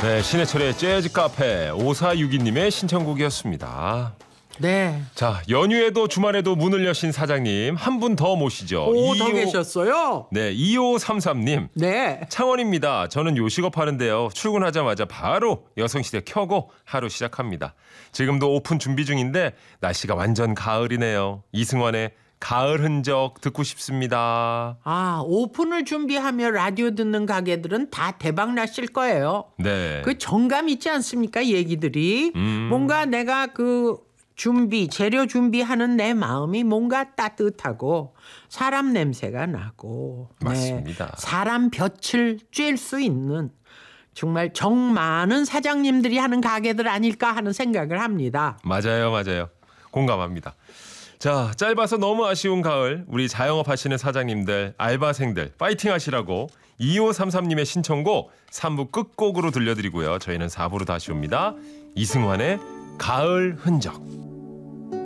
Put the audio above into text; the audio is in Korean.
네, 신해철의 재즈 카페 5462님의 신청곡이었습니다. 네. 자, 연휴에도 주말에도 문을 여신 사장님 한 분 더 모시죠. 오, 더 계셨어요? 네, 2533님. 네. 창원입니다. 저는 요식업 하는데요. 출근하자마자 바로 여성시대 켜고 하루 시작합니다. 지금도 오픈 준비 중인데 날씨가 완전 가을이네요. 이승환의 가을 흔적 듣고 싶습니다. 아, 오픈을 준비하며 라디오 듣는 가게들은 다 대박 나실 거예요. 네. 그 정감 있지 않습니까? 얘기들이. 뭔가 내가 재료 준비하는 내 마음이 뭔가 따뜻하고 사람 냄새가 나고. 맞습니다. 네, 사람 볕을 쬐일 수 있는 정말 정 많은 사장님들이 하는 가게들 아닐까 하는 생각을 합니다. 맞아요. 공감합니다. 자, 짧아서 너무 아쉬운 가을 우리 자영업 하시는 사장님들, 알바생들 파이팅 하시라고 2533님의 신청곡 3부 끝곡으로 들려드리고요. 저희는 4부로 다시 옵니다. 이승환의 가을 흔적.